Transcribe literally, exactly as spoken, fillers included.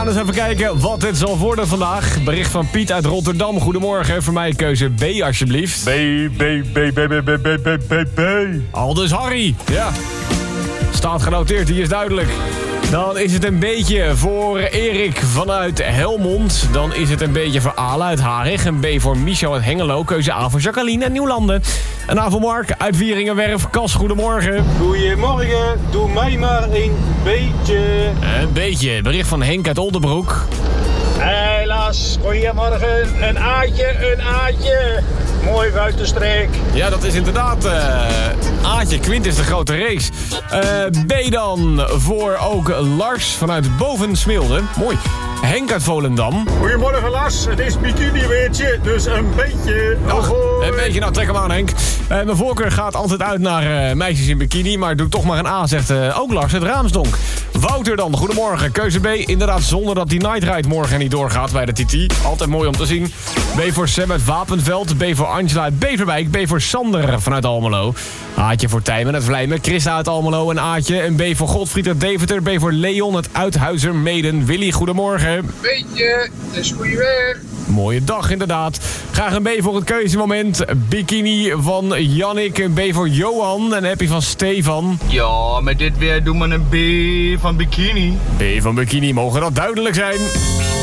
eens even kijken wat het zal worden vandaag. Bericht van Piet uit Rotterdam. Goedemorgen. Voor mij keuze B alsjeblieft. B, B, B, B, B, B, B, B, B, B. Aldus Harry. Ja. Staat genoteerd, die is duidelijk. Dan is het een beetje voor Erik vanuit Helmond. Dan is het een beetje voor Ale uit Harig. Een B voor Michel uit Hengelo. Keuze A voor Jacqueline uit Nieuwlanden. Een A voor Mark uit Wieringenwerf. Kas, goedemorgen. Goedemorgen, doe mij maar een beetje. Een beetje. Bericht van Henk uit Oldenbroek. Helaas, goedemorgen, een aatje, een aatje. Mooi buitenstreek. Ja, dat is inderdaad uh, Aatje Quintus de grote race. Uh, B dan voor ook Lars vanuit Bovensmilde. Mooi. Henk uit Volendam. Goedemorgen Lars, het is bikini weertje, dus een beetje. Ach, een beetje, nou trek hem aan Henk. Uh, mijn voorkeur gaat altijd uit naar uh, meisjes in bikini, maar doe toch maar een A, zegt uh, ook Lars uit Raamsdonk. Wouter dan, goedemorgen. Keuze B, inderdaad zonder dat die night ride morgen niet doorgaat bij de T T. Altijd mooi om te zien. B voor Sam uit Wapenveld, B voor Angela uit Beverwijk, B voor Sander vanuit Almelo. Aatje voor Tijmen uit Vlijmen, Christa uit Almelo en Aatje. En B voor Godfried uit Deventer, B voor Leon uit Uithuizermeden. Willy, goedemorgen. Beetje, het is goeie weer. Mooie dag inderdaad. Graag een B voor het keuzemoment. Bikini van Jannik, een B voor Johan en happy van Stefan. Ja, met dit weer doen we een B van bikini. B van bikini, mogen dat duidelijk zijn.